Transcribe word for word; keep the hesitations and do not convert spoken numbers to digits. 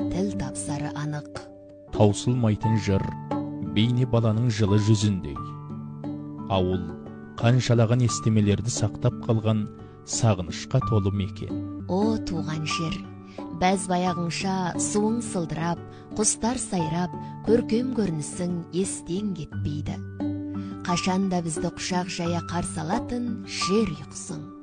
тіл тапсары анық. Таусылмайтын жыр бейне баланың жылы жүзіндей. Ауыл қаншалаған естемелерді сақтап қалған сағынышқа толы мекен. О туған жер, бәз баяғыңша суың сылдырап, құстар сайрап, көркем көрінісің естен кетпейді. Қашанда бізді құшақ жая қарсы алатын жер ұйқысың.